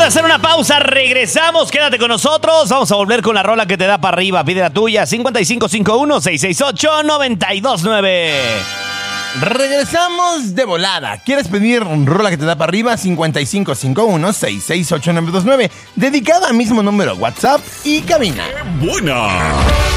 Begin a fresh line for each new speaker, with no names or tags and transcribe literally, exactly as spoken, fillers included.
hacer una pausa, regresamos, quédate con nosotros. Vamos a volver con la rola que te da para arriba. Pide la tuya, cincuenta y cinco cincuenta y uno, seiscientos sesenta y ocho, noventa y dos nueve.
Regresamos de volada. ¿Quieres pedir rola que te da para arriba? cincuenta y cinco cincuenta y uno, seiscientos sesenta y ocho, noventa y dos nueve. Dedicada al mismo número WhatsApp y cabina.
¡Buena!